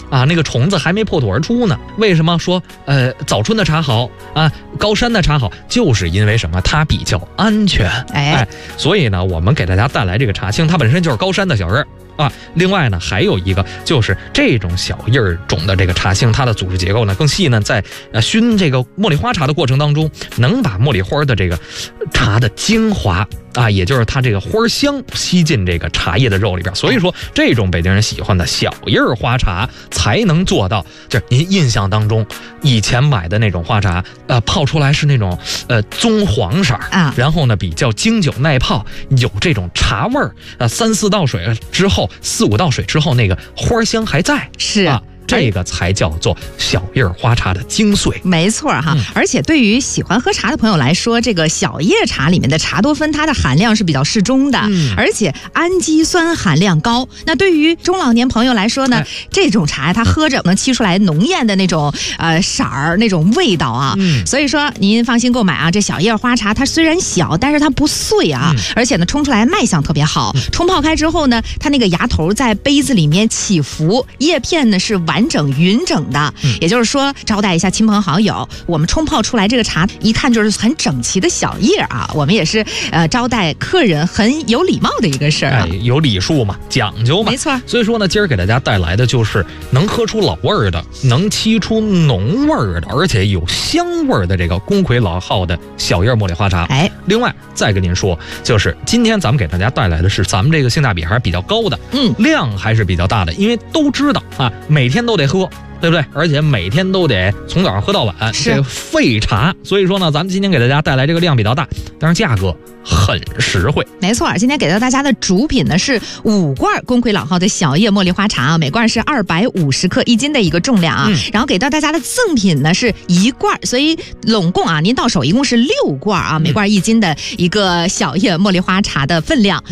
啊，那个虫子还没破土而出呢。为什么说早春的茶好啊，高山的茶好？就是因为什么？它比较安全。所以呢，我们给大家带来这个茶青，它本身就是高山的小叶啊。另外呢，还有一个就是这种小叶种的这个茶青，它的组织结构呢更细呢，在熏这个茉莉花茶的过程当中，能把茉莉花的这个茶的精华啊，也就是它这个花香吸进这个茶叶的肉里边。所以说，这种北京人喜欢的小叶花茶才能做到，就是您印象当中以前买的那种花茶，泡出来是那种棕黄色啊，然后呢比较经久耐泡，有这种茶味儿，3、4道水之后，4、5道水之后，那个花香还在， 是啊。这个才叫做小叶花茶的精髓， 没错哈。而且对于喜欢喝茶的朋友来说，这个小叶茶里面的茶多酚，它的含量是比较适中的，而且氨基酸含量高。那对于中老年朋友来说呢，这种茶它喝着能沏出来浓艳的那种色儿、那种味道啊。所以说您放心购买啊，这小叶花茶它虽然小，但是它不碎啊，而且呢冲出来卖相特别好。冲泡开之后呢，它那个芽头在杯子里面起伏，叶片呢是完整匀整的，也就是说招待一下亲朋好友，我们冲泡出来这个茶一看就是很整齐的小叶啊，我们也是招待客人很有礼貌的一个事儿有礼数嘛，讲究嘛， 没错。 所以说呢，今儿给大家带来的就是能喝出老味儿的，能沏出浓味儿的，而且有香味儿的这个宫魁老号的小叶茉莉花茶。另外再跟您说，就是今天咱们给大家带来的是咱们这个性价比还是比较高的，量还是比较大的，因为都知道啊，每天都得喝，对不对？而且每天都得从早上喝到晚，这个废茶。所以说呢，咱们今天给大家带来这个量比较大，但是价格很实惠。 没错，今天给到大家的主品呢是5罐宫魁老号的小叶茉莉花茶啊，每罐是250克1斤的一个重量啊。然后给到大家的赠品呢是1罐，所以拢共啊，您到手一共是6罐啊，每罐1斤的一个小叶茉莉花茶的分量。